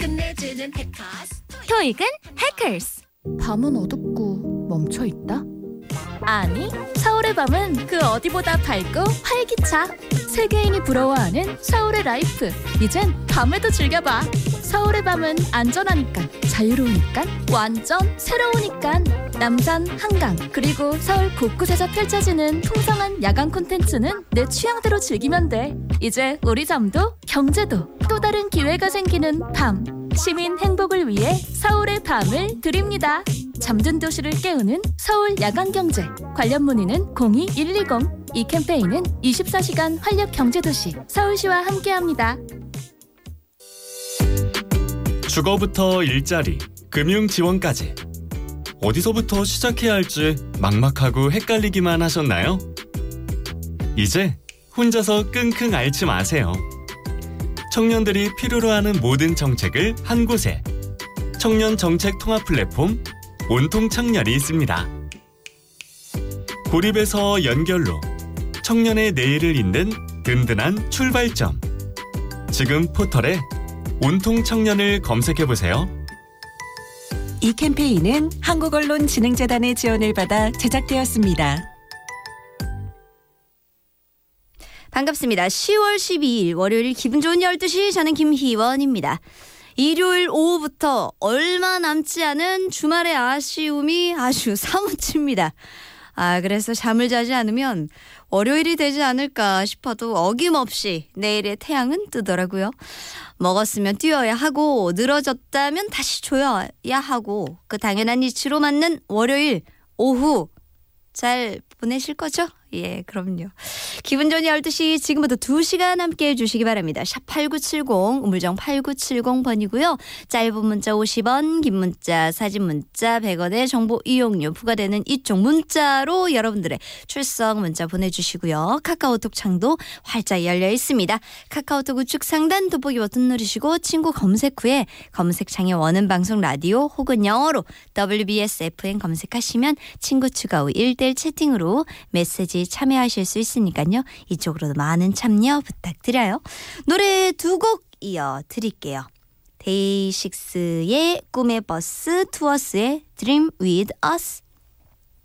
끝내주는 해커스. 토익은 해커스. 밤은 어둡고 멈춰있다? 아니, 서울의 밤은 그 어디보다 밝고 활기차. 세계인이 부러워하는 서울의 라이프. 이젠 밤에도 즐겨봐. 서울의 밤은 안전하니까, 자유로우니까, 완전 새로우니까. 남산, 한강, 그리고 서울 곳곳에서 펼쳐지는 풍성한 야간 콘텐츠는 내 취향대로 즐기면 돼. 이제 우리 잠도 경제도 또 다른 기회가 생기는 밤. 시민 행복을 위해 서울의 밤을 드립니다. 잠든 도시를 깨우는 서울 야간경제. 관련 문의는 02-120. 이 캠페인은 24시간 활력 경제도시 서울시와 함께합니다. 주거부터 일자리, 금융 지원까지 어디서부터 시작해야 할지 막막하고 헷갈리기만 하셨나요? 이제 혼자서 끙끙 앓지 마세요. 청년들이 필요로 하는 모든 정책을 한 곳에, 청년 정책 통합 플랫폼 온통 청년이 있습니다. 고립에서 연결로 청년의 내일을 잇는 든든한 출발점. 지금 포털에 온통 청년을 검색해보세요. 이 캠페인은 한국언론진흥재단의 지원을 받아 제작되었습니다. 반갑습니다. 10월 12일 월요일 기분 좋은 12시, 저는 김희원입니다. 일요일 오후부터 얼마 남지 않은 주말의 아쉬움이 아주 사무칩니다. 그래서 잠을 자지 않으면 월요일이 되지 않을까 싶어도 어김없이 내일의 태양은 뜨더라고요. 먹었으면 뛰어야 하고, 늘어졌다면 다시 줘야 하고, 그 당연한 이치로 맞는 월요일 오후 잘 보내실 거죠? 예, 그럼요. 기분 좋은 12시, 지금부터 2시간 함께 해주시기 바랍니다. 샵8970, 우물정 8970번이고요. 짧은 문자 50원, 긴 문자, 사진 문자 100원의 정보 이용료 부과되는 이쪽 문자로 여러분들의 출석 문자 보내주시고요. 카카오톡 창도 활짝 열려 있습니다. 카카오톡 우측 상단 돋보기 버튼 누르시고 친구 검색 후에 검색창에 원하는 방송 라디오 혹은 영어로 WBS FM 검색하시면 친구 추가 후 1대1 채팅으로 메시지 참여하실 수 있으니까요. 이쪽으로도 많은 참여 부탁드려요. 노래 2곡 이어드릴게요. 데이식스의 꿈의 버스, 투어스의 Dream with Us.